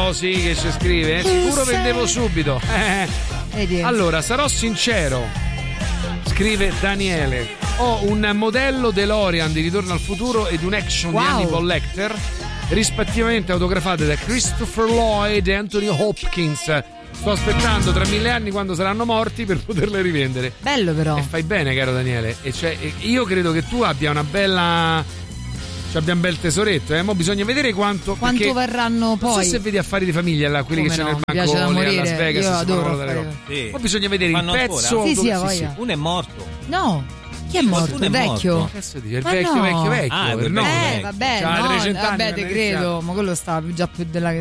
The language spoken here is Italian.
Eccolo, sì, che ci scrive. Sicuro vendevo subito. Allora, sarò sincero, scrive Daniele. Ho un modello DeLorean di Ritorno al futuro ed un action di Hannibal Lecter, rispettivamente autografate da Christopher Lloyd e Anthony Hopkins. Sto aspettando tra 1000 anni quando saranno morti per poterle rivendere. Bello però. E fai bene, caro Daniele. E cioè, io credo che tu abbia una bella... Cioè, abbiamo un bel tesoretto, mo bisogna vedere quanto varranno poi. Non so se vedi Affari di Famiglia là, quelli che c'è nel banco a Las Vegas. Io adoro. Sì. Poi bisogna vedere il pezzo. Sì. Uno è morto. No. Chi è morto? Il vecchio? Che cazzo dici? Il vecchio. Ah, vabbè, no, 300 vabbè, anni, te credo, ma quello sta già più della